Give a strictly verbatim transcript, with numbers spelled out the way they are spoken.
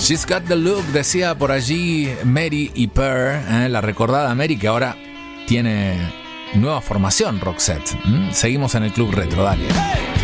She's got the look, decía por allí Mary y Per, ¿eh? La recordada Mary que ahora tiene nueva formación, Roxette. ¿Mm? Seguimos en el Club Retro, dale.